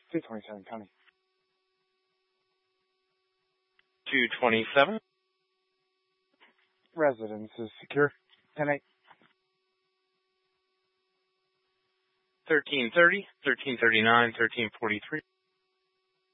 227 County. 227. Residence is secure. 10-8. 1330, 1339, 1343.